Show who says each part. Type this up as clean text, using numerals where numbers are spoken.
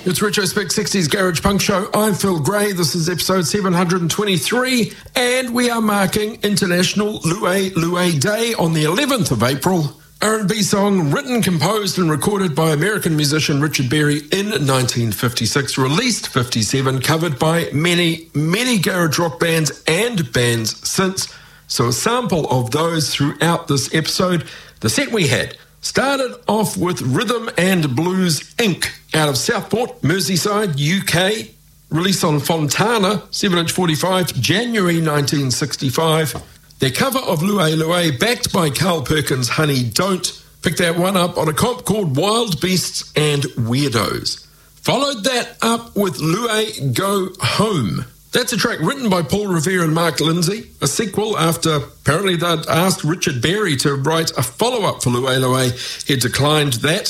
Speaker 1: It's Retrospect 60s Garage Punk Show. I'm Phil Gray. This is episode 723, and we are marking International Lue Day on the 11th of April. R&B song written, composed, and recorded by American musician Richard Berry in 1956, released 57, covered by many, many garage rock bands and bands since. So a sample of those throughout this episode. The set we had started off with Rhythm and Blues Inc. out of Southport, Merseyside, UK, released on Fontana, 7-inch 45, January 1965. Their cover of Lue, backed by Carl Perkins' Honey Don't, picked that one up on a comp called Wild Beasts and Weirdos. Followed that up with Lue Go Home. That's a track written by Paul Revere and Mark Lindsay, a sequel after apparently they'd asked Richard Berry to write a follow-up for Lue. He declined that.